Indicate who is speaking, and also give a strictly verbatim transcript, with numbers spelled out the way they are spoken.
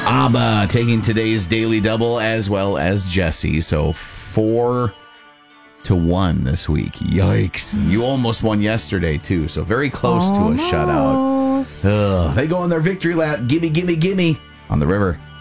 Speaker 1: Abba taking today's daily double as well as Jesse. So four to one this week. Yikes. You almost won yesterday, too. So very close almost. to a shutout. Ugh. They go on their victory lap. Gimme, gimme, gimme on the river.